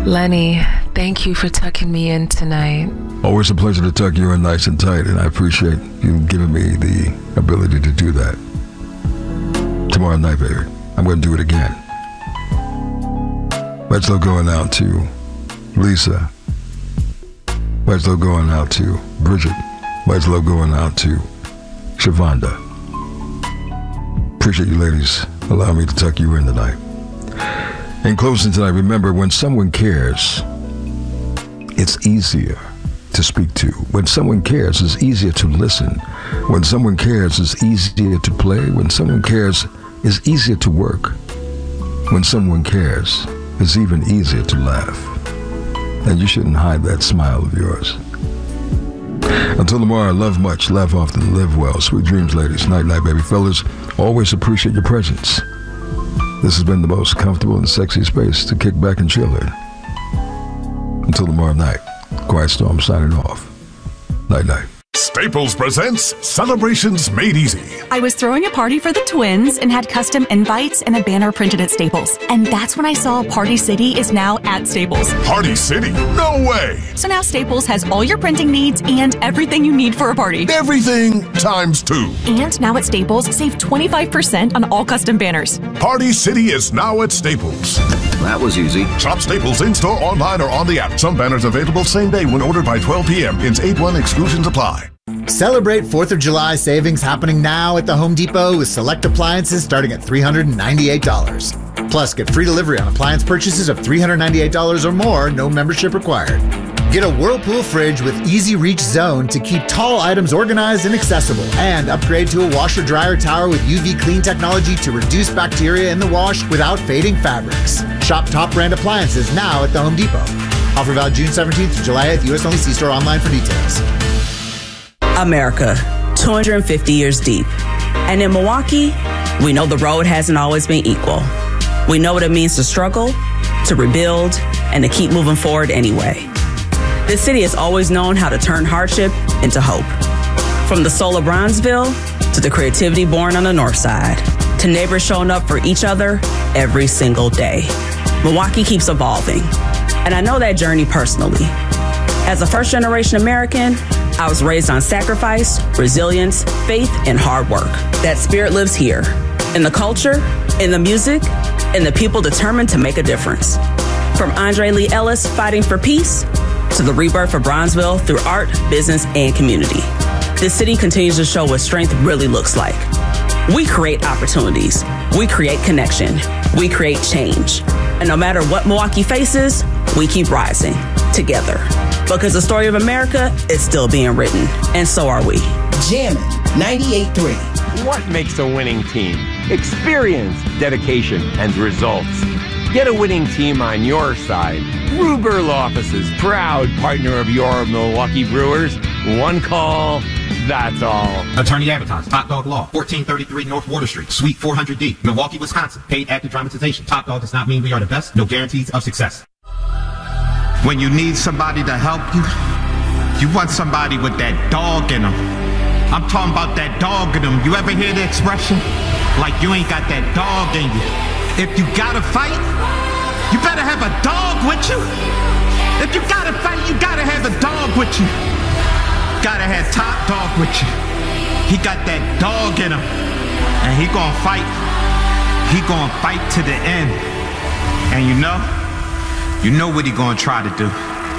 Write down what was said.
Lenny, thank you for tucking me in tonight. Always a pleasure to tuck you in nice and tight, and I appreciate you giving me the ability to do that. Tomorrow night, baby, I'm going to do it again. Let's love going out to Lisa. Let's love going out to Bridget. Let's love going out to Shavonda. Appreciate you ladies allowing me to tuck you in tonight. In closing tonight, remember, when someone cares, it's easier to speak to. When someone cares, it's easier to listen. When someone cares, it's easier to play. When someone cares, it's easier to work. When someone cares, it's even easier to laugh. And you shouldn't hide that smile of yours. Until tomorrow, love much, laugh often, live well. Sweet dreams, ladies. Night, night, baby. Fellas, always appreciate your presence. This has been the most comfortable and sexy space to kick back and chill in. Until tomorrow night, Quiet Storm signing off. Night, night. Staples presents Celebrations Made Easy. I was throwing a party for the twins and had custom invites and a banner printed at Staples. And that's when I saw Party City is now at Staples. Party City? No way! So now Staples has all your printing needs and everything you need for a party. Everything times 2. And now at Staples, save 25% on all custom banners. Party City is now at Staples. That was easy. Shop Staples in-store, online, or on the app. Some banners available same day when ordered by 12 p.m. Ins 8-1 exclusions apply. Celebrate 4th of July savings happening now at the Home Depot with select appliances starting at $398. Plus, get free delivery on appliance purchases of $398 or more, no membership required. Get a Whirlpool fridge with Easy Reach Zone to keep tall items organized and accessible. And upgrade to a washer-dryer tower with UV clean technology to reduce bacteria in the wash without fading fabrics. Shop top brand appliances now at the Home Depot. Offer valid June 17th to July 8th. U.S. only. See store online for details. America, 250 years deep. And in Milwaukee, we know the road hasn't always been equal. We know what it means to struggle, to rebuild, and to keep moving forward anyway. This city has always known how to turn hardship into hope. From the soul of Bronzeville to the creativity born on the north side, to neighbors showing up for each other every single day. Milwaukee keeps evolving. And I know that journey personally. As a first-generation American, I was raised on sacrifice, resilience, faith, and hard work. That spirit lives here, in the culture, in the music, in the people determined to make a difference. From Andre Lee Ellis fighting for peace, to the rebirth of Bronzeville through art, business, and community. This city continues to show what strength really looks like. We create opportunities. We create connection. We create change. And no matter what Milwaukee faces, we keep rising together. Because the story of America is still being written, and so are we. Jammin' 98.3. What makes a winning team? Experience, dedication, and results. Get a winning team on your side. Rugerl Offices, proud partner of your Milwaukee Brewers. One call, that's all. Attorney advertised. Top Dog Law, 1433 North Water Street, Suite 400D, Milwaukee, Wisconsin. Paid active dramatization. Top Dog does not mean we are the best. No guarantees of success. When you need somebody to help you, you want somebody with that dog in them. I'm talking about that dog in them. You ever hear the expression? Like you ain't got that dog in you. If you gotta fight, you better have a dog with you. If you gotta fight, you gotta have a dog with you. Gotta have Top Dog with you. He got that dog in him. And he gonna fight. He gonna fight to the end. And you know what he gonna try to do.